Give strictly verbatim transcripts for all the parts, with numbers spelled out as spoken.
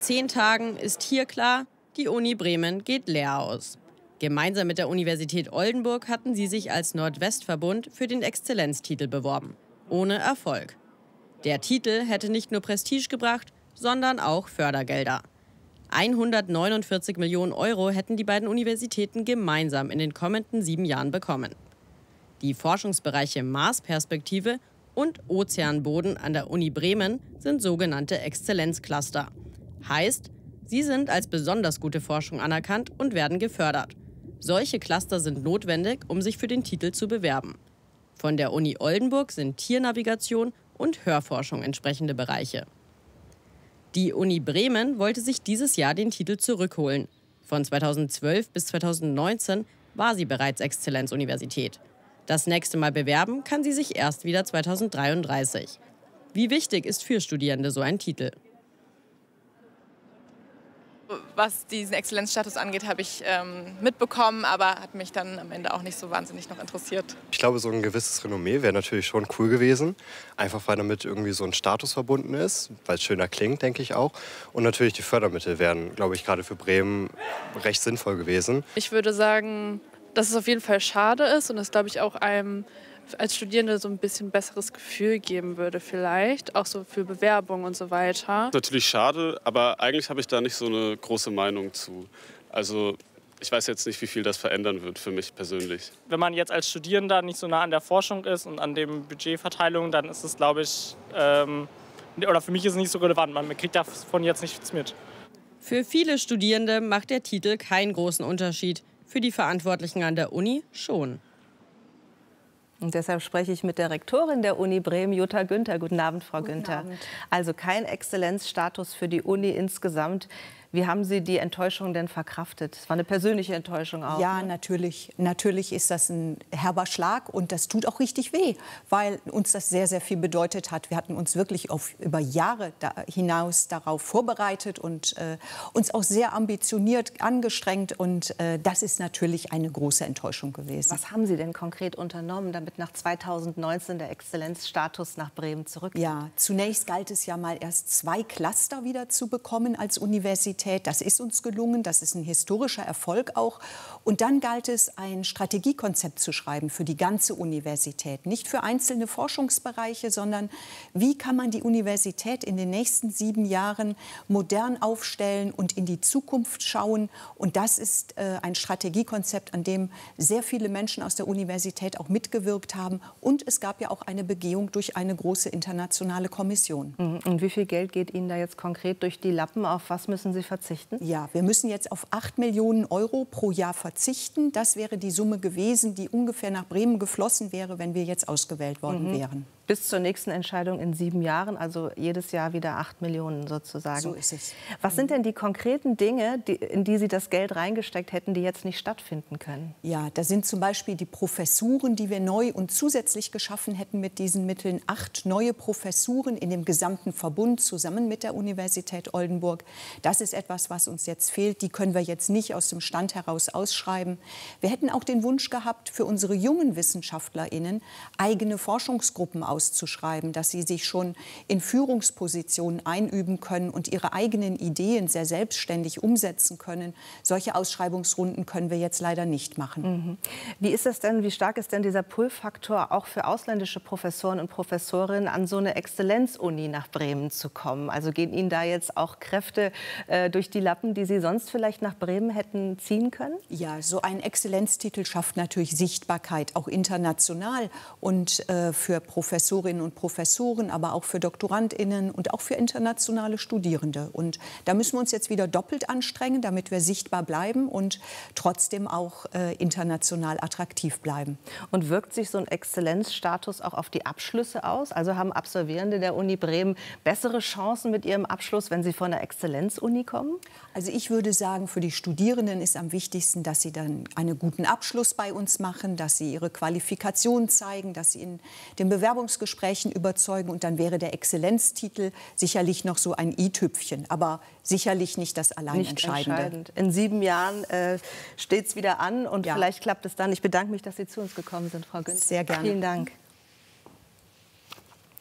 Zehn Tagen ist hier klar, die Uni Bremen geht leer aus. Gemeinsam mit der Universität Oldenburg hatten sie sich als Nordwestverbund für den Exzellenztitel beworben. Ohne Erfolg. Der Titel hätte nicht nur Prestige gebracht, sondern auch Fördergelder. hundertneunundvierzig Millionen Euro hätten die beiden Universitäten gemeinsam in den kommenden sieben Jahren bekommen. Die Forschungsbereiche Marsperspektive und Ozeanboden an der Uni Bremen sind sogenannte Exzellenzcluster. Heißt, sie sind als besonders gute Forschung anerkannt und werden gefördert. Solche Cluster sind notwendig, um sich für den Titel zu bewerben. Von der Uni Oldenburg sind Tiernavigation und Hörforschung entsprechende Bereiche. Die Uni Bremen wollte sich dieses Jahr den Titel zurückholen. Von zweitausendzwölf bis zweitausendneunzehn war sie bereits Exzellenzuniversität. Das nächste Mal bewerben kann sie sich erst wieder zweitausenddreiunddreißig. Wie wichtig ist für Studierende so ein Titel? Was diesen Exzellenzstatus angeht, habe ich ähm, mitbekommen, aber hat mich dann am Ende auch nicht so wahnsinnig noch interessiert. Ich glaube, so ein gewisses Renommee wäre natürlich schon cool gewesen. Einfach weil damit irgendwie so ein Status verbunden ist, weil es schöner klingt, denke ich auch. Und natürlich die Fördermittel wären, glaube ich, gerade für Bremen recht sinnvoll gewesen. Ich würde sagen, dass es auf jeden Fall schade ist und es, glaube ich, auch einem als Studierende so ein bisschen besseres Gefühl geben würde vielleicht, auch so für Bewerbung und so weiter. Natürlich schade, aber eigentlich habe ich da nicht so eine große Meinung zu. Also ich weiß jetzt nicht, wie viel das verändern wird für mich persönlich. Wenn man jetzt als Studierender nicht so nah an der Forschung ist und an den Budgetverteilungen, dann ist es, glaube ich, ähm, oder für mich ist es nicht so relevant. Man kriegt davon jetzt nichts mit. Für viele Studierende macht der Titel keinen großen Unterschied. Für die Verantwortlichen an der Uni schon. Und deshalb spreche ich mit der Rektorin der Uni Bremen, Jutta Günther. Guten Abend, Frau Guten Günther. Abend. Also kein Exzellenzstatus für die Uni insgesamt. Wie haben Sie die Enttäuschung denn verkraftet? Es war eine persönliche Enttäuschung auch. Ja, ne? natürlich. Natürlich ist das ein herber Schlag und das tut auch richtig weh, weil uns das sehr, sehr viel bedeutet hat. Wir hatten uns wirklich auf, über Jahre da, hinaus darauf vorbereitet und äh, uns auch sehr ambitioniert angestrengt. Und äh, das ist natürlich eine große Enttäuschung gewesen. Was haben Sie denn konkret unternommen, damit nach zweitausendneunzehn der Exzellenzstatus nach Bremen zurückkommt? Ja, zunächst galt es ja mal erst zwei Cluster wieder zu bekommen als Universität. Das ist uns gelungen, das ist ein historischer Erfolg auch. Und dann galt es, ein Strategiekonzept zu schreiben für die ganze Universität. Nicht für einzelne Forschungsbereiche, sondern wie kann man die Universität in den nächsten sieben Jahren modern aufstellen und in die Zukunft schauen. Und das ist äh, ein Strategiekonzept, an dem sehr viele Menschen aus der Universität auch mitgewirkt haben. Und es gab ja auch eine Begehung durch eine große internationale Kommission. Und wie viel Geld geht Ihnen da jetzt konkret durch die Lappen? Auf was müssen Sie verzichten? Ja, wir müssen jetzt auf acht Millionen Euro pro Jahr verzichten. Das wäre die Summe gewesen, die ungefähr nach Bremen geflossen wäre, wenn wir jetzt ausgewählt worden Mhm. wären. Bis zur nächsten Entscheidung in sieben Jahren, also jedes Jahr wieder acht Millionen sozusagen. So ist es. Was sind denn die konkreten Dinge, die, in die Sie das Geld reingesteckt hätten, die jetzt nicht stattfinden können? Ja, da sind zum Beispiel die Professuren, die wir neu und zusätzlich geschaffen hätten mit diesen Mitteln. Acht neue Professuren in dem gesamten Verbund zusammen mit der Universität Oldenburg. Das ist etwas, was uns jetzt fehlt. Die können wir jetzt nicht aus dem Stand heraus ausschreiben. Wir hätten auch den Wunsch gehabt, für unsere jungen WissenschaftlerInnen eigene Forschungsgruppen auszuschreiben, dass sie sich schon in Führungspositionen einüben können und ihre eigenen Ideen sehr selbstständig umsetzen können. Solche Ausschreibungsrunden können wir jetzt leider nicht machen. Mhm. Wie ist das denn, wie stark ist denn dieser Pull-Faktor auch für ausländische Professoren und Professorinnen, an so eine Exzellenzuni nach Bremen zu kommen? Also gehen Ihnen da jetzt auch Kräfte äh, durch die Lappen, die Sie sonst vielleicht nach Bremen hätten ziehen können? Ja, so ein Exzellenztitel schafft natürlich Sichtbarkeit, auch international und äh, für Professorinnen und Professoren, aber auch für DoktorandInnen und auch für internationale Studierende. Und da müssen wir uns jetzt wieder doppelt anstrengen, damit wir sichtbar bleiben und trotzdem auch äh, international attraktiv bleiben. Und wirkt sich so ein Exzellenzstatus auch auf die Abschlüsse aus? Also haben Absolvierende der Uni Bremen bessere Chancen mit ihrem Abschluss, wenn sie von einer Exzellenzuni kommen? Also ich würde sagen, für die Studierenden ist am wichtigsten, dass sie dann einen guten Abschluss bei uns machen, dass sie ihre Qualifikation zeigen, dass sie in den Bewerbungsgesprächen überzeugen. Und dann wäre der Exzellenztitel sicherlich noch so ein i-Tüpfchen, aber sicherlich nicht das allein Nicht Entscheidende. entscheidend. In sieben Jahren äh, steht es wieder an und Ja. vielleicht klappt es dann. Ich bedanke mich, dass Sie zu uns gekommen sind, Frau Günther. Sehr gerne. Vielen Dank.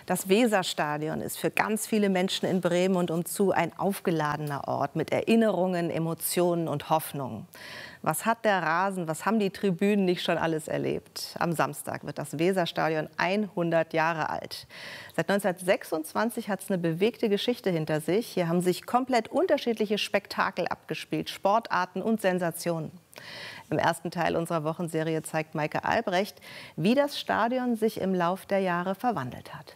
Das Weserstadion ist für ganz viele Menschen in Bremen und umzu ein aufgeladener Ort mit Erinnerungen, Emotionen und Hoffnungen. Was hat der Rasen, was haben die Tribünen nicht schon alles erlebt? Am Samstag wird das Weserstadion hundert Jahre alt. Seit neunzehnhundertsechsundzwanzig hat es eine bewegte Geschichte hinter sich. Hier haben sich komplett unterschiedliche Spektakel abgespielt, Sportarten und Sensationen. Im ersten Teil unserer Wochenserie zeigt Maike Albrecht, wie das Stadion sich im Lauf der Jahre verwandelt hat.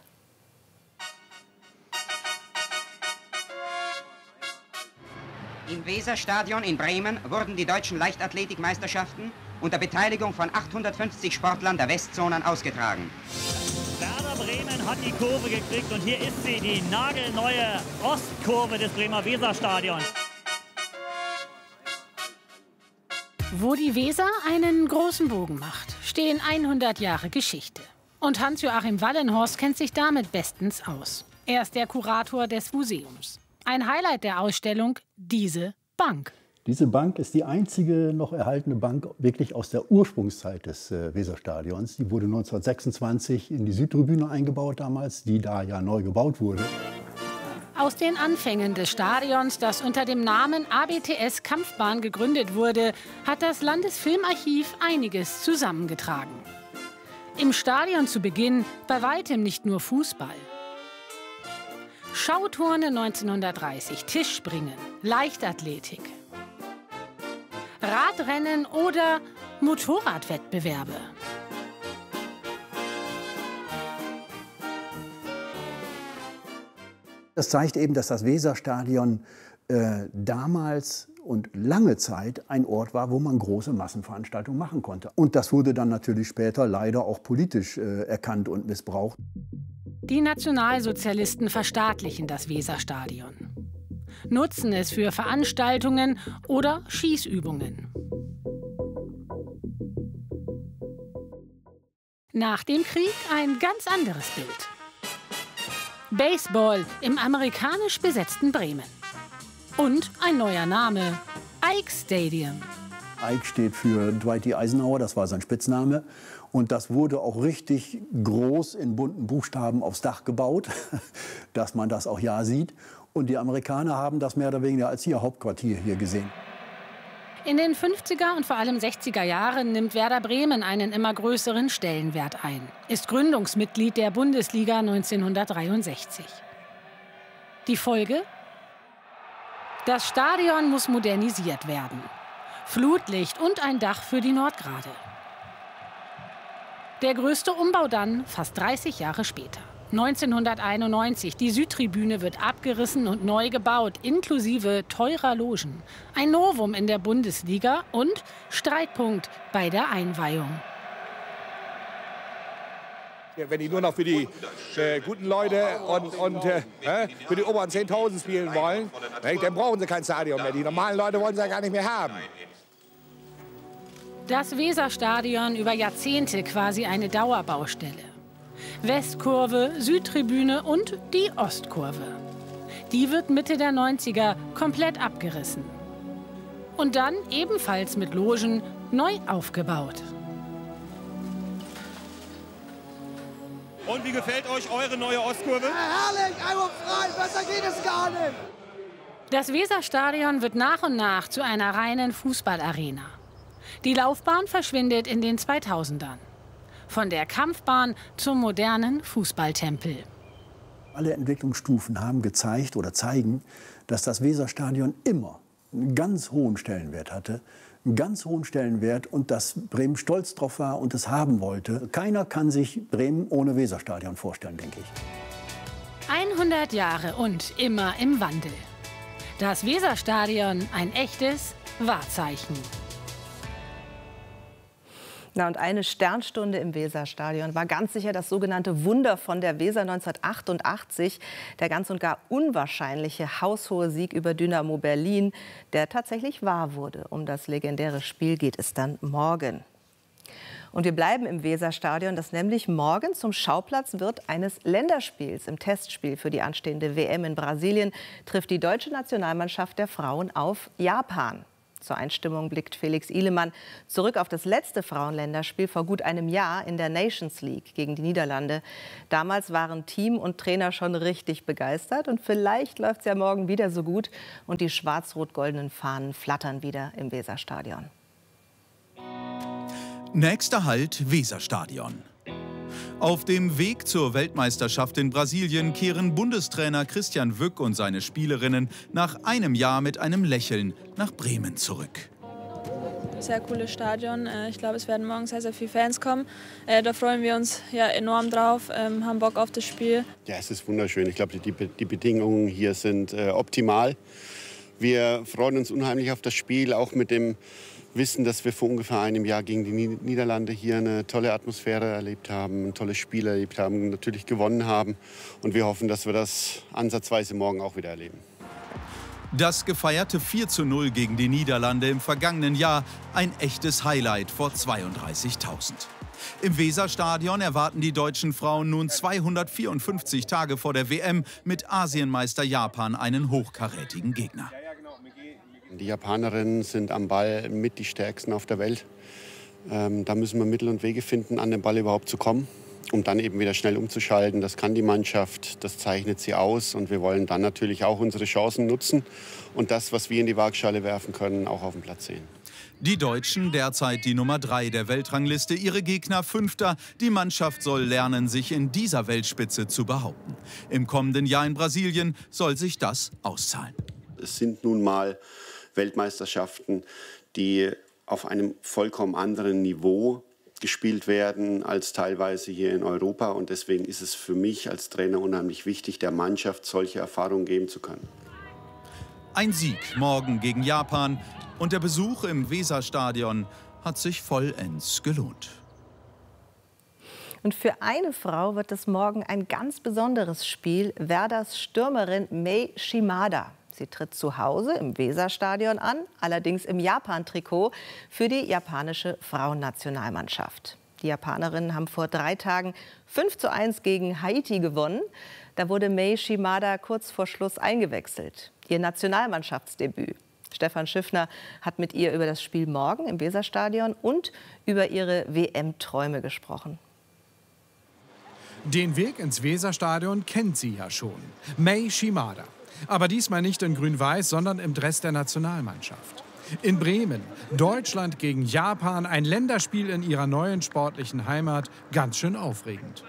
Im Weserstadion in Bremen wurden die deutschen Leichtathletikmeisterschaften unter Beteiligung von achthundertfünfzig Sportlern der Westzonen ausgetragen. Werder Bremen hat die Kurve gekriegt und hier ist sie, die nagelneue Ostkurve des Bremer Weserstadions. Wo die Weser einen großen Bogen macht, stehen hundert Jahre Geschichte. Und Hans-Joachim Wallenhorst kennt sich damit bestens aus. Er ist der Kurator des Museums. Ein Highlight der Ausstellung, diese Bank. Diese Bank ist die einzige noch erhaltene Bank wirklich aus der Ursprungszeit des äh, Weserstadions. Die wurde neunzehnhundertsechsundzwanzig in die Südtribüne eingebaut damals, die da ja neu gebaut wurde. Aus den Anfängen des Stadions, das unter dem Namen A B T S Kampfbahn gegründet wurde, hat das Landesfilmarchiv einiges zusammengetragen. Im Stadion zu Beginn bei weitem nicht nur Fußball. Schauturne neunzehnhundertdreißig, Tischspringen, Leichtathletik, Radrennen oder Motorradwettbewerbe. Das zeigt eben, dass das Weserstadion äh, damals und lange Zeit ein Ort war, wo man große Massenveranstaltungen machen konnte. Und das wurde dann natürlich später leider auch politisch äh, erkannt und missbraucht. Die Nationalsozialisten verstaatlichen das Weserstadion, nutzen es für Veranstaltungen oder Schießübungen. Nach dem Krieg ein ganz anderes Bild. Baseball im amerikanisch besetzten Bremen. Und ein neuer Name, Ike Stadium. Ike steht für Dwight D. Eisenhower, das war sein Spitzname. Und das wurde auch richtig groß in bunten Buchstaben aufs Dach gebaut, dass man das auch ja sieht. Und die Amerikaner haben das mehr oder weniger als ihr Hauptquartier hier gesehen. In den fünfziger und vor allem sechziger Jahren nimmt Werder Bremen einen immer größeren Stellenwert ein, ist Gründungsmitglied der Bundesliga neunzehnhundertdreiundsechzig. Die Folge? Das Stadion muss modernisiert werden. Flutlicht und ein Dach für die Nordgrade. Der größte Umbau dann fast dreißig Jahre später. neunzehnhunderteinundneunzig, die Südtribüne wird abgerissen und neu gebaut, inklusive teurer Logen. Ein Novum in der Bundesliga und Streitpunkt bei der Einweihung. Wenn die nur noch für die äh, guten Leute und, und äh, für die oberen zehntausend spielen wollen, dann brauchen sie kein Stadion mehr. Die normalen Leute wollen sie ja gar nicht mehr haben. Das Weserstadion über Jahrzehnte quasi eine Dauerbaustelle. Westkurve, Südtribüne und die Ostkurve. Die wird Mitte der neunziger komplett abgerissen. Und dann ebenfalls mit Logen neu aufgebaut. Und wie gefällt euch eure neue Ostkurve? Ja, herrlich, einwandfrei, besser geht es gar nicht. Das Weserstadion wird nach und nach zu einer reinen Fußballarena. Die Laufbahn verschwindet in den zweitausendern. Von der Kampfbahn zum modernen Fußballtempel. Alle Entwicklungsstufen haben gezeigt oder zeigen, dass das Weserstadion immer einen ganz hohen Stellenwert hatte. Einen ganz hohen Stellenwert und dass Bremen stolz drauf war und es haben wollte. Keiner kann sich Bremen ohne Weserstadion vorstellen, denke ich. hundert Jahre und immer im Wandel. Das Weserstadion ein echtes Wahrzeichen. Na, und eine Sternstunde im Weserstadion war ganz sicher das sogenannte Wunder von der Weser neunzehnhundertachtundachtzig. Der ganz und gar unwahrscheinliche haushohe Sieg über Dynamo Berlin, der tatsächlich wahr wurde. Um das legendäre Spiel geht es dann morgen. Und wir bleiben im Weserstadion, das nämlich morgen zum Schauplatz wird eines Länderspiels. Im Testspiel für die anstehende W M in Brasilien trifft die deutsche Nationalmannschaft der Frauen auf Japan. Zur Einstimmung blickt Felix Ihlemann zurück auf das letzte Frauenländerspiel vor gut einem Jahr in der Nations League gegen die Niederlande. Damals waren Team und Trainer schon richtig begeistert. Und vielleicht läuft es ja morgen wieder so gut. Und die schwarz-rot-goldenen Fahnen flattern wieder im Weserstadion. Nächster Halt Weserstadion. Auf dem Weg zur Weltmeisterschaft in Brasilien kehren Bundestrainer Christian Wück und seine Spielerinnen nach einem Jahr mit einem Lächeln nach Bremen zurück. Sehr cooles Stadion. Ich glaube, es werden morgen sehr, sehr viele Fans kommen. Da freuen wir uns ja enorm drauf, haben Bock auf das Spiel. Ja, es ist wunderschön. Ich glaube, die, die Bedingungen hier sind äh, optimal. Wir freuen uns unheimlich auf das Spiel, auch mit dem Wissen, dass wir vor ungefähr einem Jahr gegen die Niederlande hier eine tolle Atmosphäre erlebt haben, ein tolles Spiel erlebt haben, natürlich gewonnen haben. Und wir hoffen, dass wir das ansatzweise morgen auch wieder erleben. Das gefeierte vier zu null gegen die Niederlande im vergangenen Jahr, ein echtes Highlight vor zweiunddreißigtausend. Im Weserstadion erwarten die deutschen Frauen nun zweihundertvierundfünfzig Tage vor der W M mit Asienmeister Japan einen hochkarätigen Gegner. Die Japanerinnen sind am Ball mit die stärksten auf der Welt. Ähm, da müssen wir Mittel und Wege finden, an den Ball überhaupt zu kommen, um dann eben wieder schnell umzuschalten. Das kann die Mannschaft, das zeichnet sie aus. Und wir wollen dann natürlich auch unsere Chancen nutzen und das, was wir in die Waagschale werfen können, auch auf dem Platz sehen. Die Deutschen derzeit die Nummer drei der Weltrangliste, ihre Gegner Fünfter. Die Mannschaft soll lernen, sich in dieser Weltspitze zu behaupten. Im kommenden Jahr in Brasilien soll sich das auszahlen. Es sind nun mal Weltmeisterschaften, die auf einem vollkommen anderen Niveau gespielt werden als teilweise hier in Europa. Und deswegen ist es für mich als Trainer unheimlich wichtig, der Mannschaft solche Erfahrungen geben zu können. Ein Sieg morgen gegen Japan und der Besuch im Weserstadion hat sich vollends gelohnt. Und für eine Frau wird es morgen ein ganz besonderes Spiel. Werders Stürmerin Mei Shimada. Sie tritt zu Hause im Weserstadion an, allerdings im Japan-Trikot für die japanische Frauennationalmannschaft. Die Japanerinnen haben vor drei Tagen fünf zu eins gegen Haiti gewonnen. Da wurde Mei Shimada kurz vor Schluss eingewechselt. Ihr Nationalmannschaftsdebüt. Stefan Schiffner hat mit ihr über das Spiel morgen im Weserstadion und über ihre W M-Träume gesprochen. Den Weg ins Weserstadion kennt sie ja schon. Mei Shimada. Aber diesmal nicht in Grün-Weiß, sondern im Dress der Nationalmannschaft. In Bremen, Deutschland gegen Japan, ein Länderspiel in ihrer neuen sportlichen Heimat, ganz schön aufregend.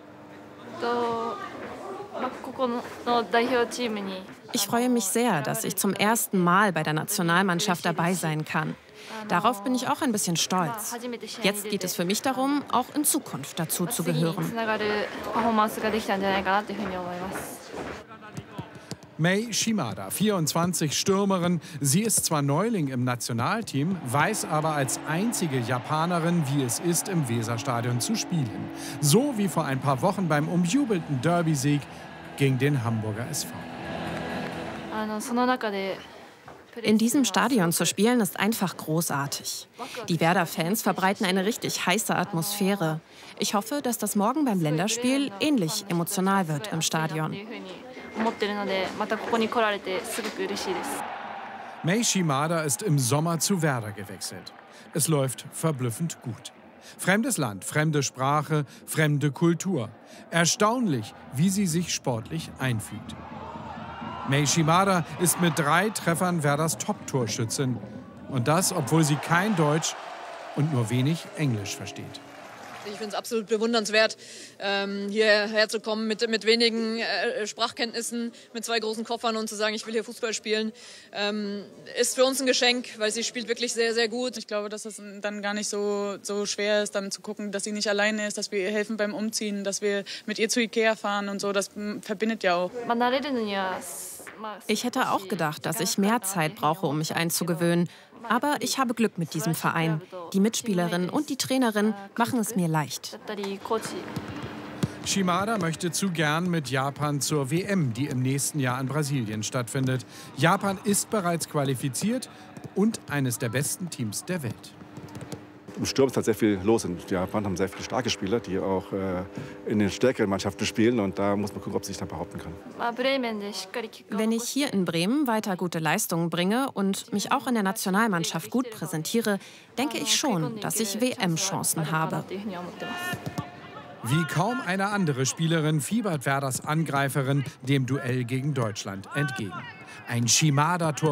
Ich freue mich sehr, dass ich zum ersten Mal bei der Nationalmannschaft dabei sein kann. Darauf bin ich auch ein bisschen stolz. Jetzt geht es für mich darum, auch in Zukunft dazu zu gehören. Mei Shimada, vierundzwanzig, Stürmerin. Sie ist zwar Neuling im Nationalteam, weiß aber als einzige Japanerin, wie es ist, im Weserstadion zu spielen. So wie vor ein paar Wochen beim umjubelten Derby-Sieg gegen den Hamburger S V. In diesem Stadion zu spielen, ist einfach großartig. Die Werder-Fans verbreiten eine richtig heiße Atmosphäre. Ich hoffe, dass das morgen beim Länderspiel ähnlich emotional wird im Stadion. Mei Shimada ist im Sommer zu Werder gewechselt. Es läuft verblüffend gut. Fremdes Land, fremde Sprache, fremde Kultur. Erstaunlich, wie sie sich sportlich einfügt. Mei Shimada ist mit drei Treffern Werders Top-Torschützin. Und das, obwohl sie kein Deutsch und nur wenig Englisch versteht. Ich finde es absolut bewundernswert, ähm, hierher zu kommen mit, mit wenigen äh, Sprachkenntnissen, mit zwei großen Koffern und zu sagen, ich will hier Fußball spielen, ähm, ist für uns ein Geschenk, weil sie spielt wirklich sehr, sehr gut. Ich glaube, dass es dann gar nicht so, so schwer ist, dann zu gucken, dass sie nicht alleine ist, dass wir ihr helfen beim Umziehen, dass wir mit ihr zu Ikea fahren und so. Das verbindet ja auch. Ich hätte auch gedacht, dass ich mehr Zeit brauche, um mich einzugewöhnen. Aber ich habe Glück mit diesem Verein. Die Mitspielerin und die Trainerin machen es mir leicht. Shimada möchte zu gern mit Japan zur W M, die im nächsten Jahr in Brasilien stattfindet. Japan ist bereits qualifiziert und eines der besten Teams der Welt. im Sturm ist halt sehr viel los. Und die Japaner haben sehr viele starke Spieler, die auch äh, in den stärkeren Mannschaften spielen. Und da muss man gucken, ob sie sich dann behaupten können. Wenn ich hier in Bremen weiter gute Leistungen bringe und mich auch in der Nationalmannschaft gut präsentiere, denke ich schon, dass ich W M-Chancen habe. Wie kaum eine andere Spielerin fiebert Werders Angreiferin dem Duell gegen Deutschland entgegen. Ein Shimada-Tor